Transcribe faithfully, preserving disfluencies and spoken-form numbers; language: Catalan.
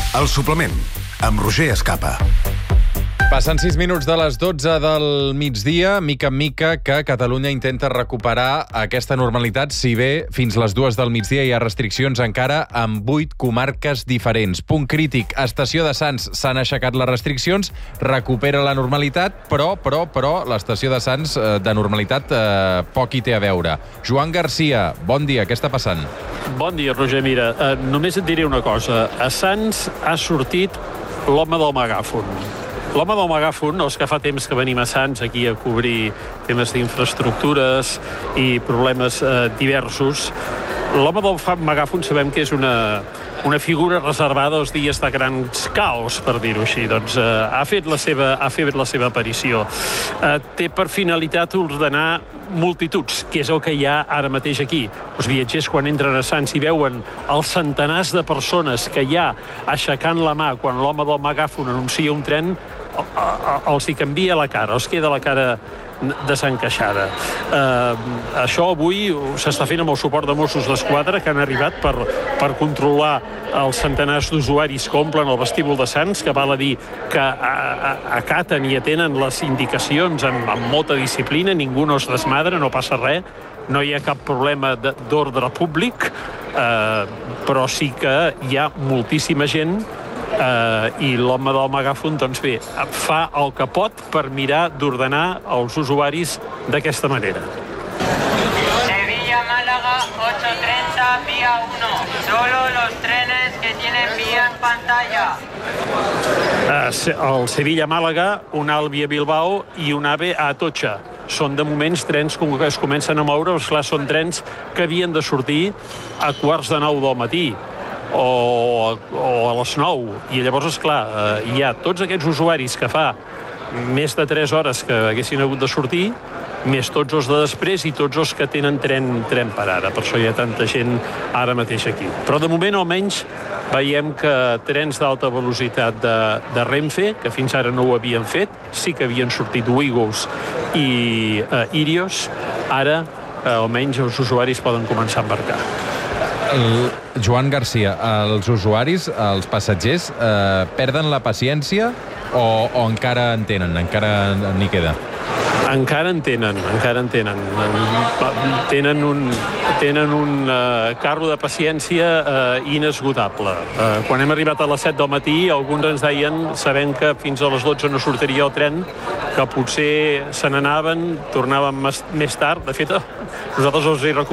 El suplement, amb Roger Escapa. Passen sis minuts de les dotze del migdia, mica en mica, que Catalunya intenta recuperar aquesta normalitat, si bé fins les dues del migdia hi ha restriccions encara en vuit comarques diferents. Punt crític, estació de Sants, s'han aixecat les restriccions, recupera la normalitat, però, però, però, l'estació de Sants eh, de normalitat eh, poc hi té a veure. Joan Garcia, bon dia, què està passant? Bon dia, Roger. Mira, eh, només et diré una cosa. A Sants ha sortit l'home del megàfon. L'home del megàfon, els que fa temps que venim a Sants aquí a cobrir temes d'infraestructures i problemes eh, diversos, l'home del megàfon sabem que és una, una figura reservada als dies de grans caos, per dir-ho així. Doncs eh, ha fet la seva, ha fet la seva aparició. Eh, té per finalitat ordenar multituds, que és el que hi ha ara mateix aquí. Els viatgers, quan entren a Sants i veuen els centenars de persones que hi ha aixecant la mà quan l'home del megàfon anuncia un tren, els hi canvia la cara, els queda la cara desencaixada. Eh, això avui s'està fent amb el suport de Mossos d'Esquadra, que han arribat per, per controlar els centenars d'usuaris que omplen el vestíbul de Sants, que val a dir que a, a, acaten i atenen les indicacions amb, amb molta disciplina, ningú no es desmadra, no passa res, no hi ha cap problema d'ordre públic, eh, però sí que hi ha moltíssima gent Uh, i l'home del megàfon, doncs bé, fa el que pot per mirar d'ordenar els usuaris d'aquesta manera. Sevilla-Málaga, ocho treinta, vía uno. Solo los trenes que tienen vía en pantalla. Uh, el Sevilla-Màlaga, un Albi-Bilbao i un AVE a Atocha. Són, de moments, trens que es comencen a moure. Esclar, són trens que havien de sortir a quarts de nou del matí. O, o a les nou, i llavors, esclar, eh, hi ha tots aquests usuaris que fa més de tres hores que haguessin hagut de sortir, més tots els de després i tots els que tenen tren, tren per ara. Per això hi ha tanta gent ara mateix aquí. Però de moment, almenys, veiem que trens d'alta velocitat de, de Renfe, que fins ara no ho havien fet, sí que havien sortit Ouigos i eh, Irios, ara, eh, almenys, els usuaris poden començar a embarcar. El Joan Garcia, els usuaris, els passatgers, eh, perden la paciència o, o encara en tenen, encara n'hi queda? Encara en tenen, encara en tenen. Tenen un, tenen un uh, carro de paciència uh, inesgotable. Uh, quan hem arribat a les set del matí, alguns ens deien, sabent que fins a les dotze no sortiria el tren, que potser se n'anaven, tornaven més tard. De fet, nosaltres els hi